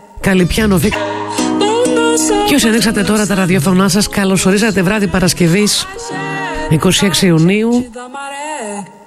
Καλή πιάνο Βίκ. Και όσοι ανοίξατε τώρα τα ραδιοφωνά σας, καλώς ορίσατε βράδυ Παρασκευής 26 Ιουνίου.